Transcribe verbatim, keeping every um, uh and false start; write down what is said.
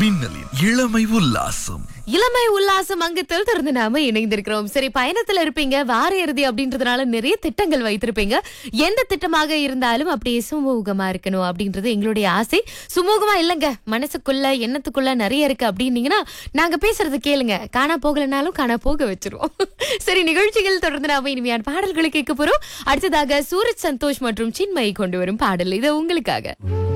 மின்னலின் இளமை உல்லாசம். இளமை உல்லாசம் அங்கத்தில் தொடர்ந்து நாம இணைந்திருக்கிறோம். சரி, பயணத்துல இருப்பீங்க, வார இறுதி அப்படின்றதுனால நிறைய திட்டங்கள் வைத்திருப்பீங்க. எந்த திட்டமாக இருந்தாலும் அப்படியே சுமூகமா இருக்கணும் அப்படின்றது எங்களுடைய ஆசை. சுமூகமா இல்லைங்க, மனசுக்குள்ள எண்ணத்துக்குள்ள நிறைய இருக்கு அப்படின்னீங்கன்னா நாங்க பேசுறது கேளுங்க, காணா போகலனாலும் காணா போக வச்சிருவோம். சரி, நிகழ்ச்சிகள் தொடர்ந்து நாம இனிமையான பாடல்களை கேட்க போறோம். அடுத்ததாக சூரஜ் சந்தோஷ் மற்றும் சின்மயி கொண்டு வரும் பாடல் இது உங்களுக்காக.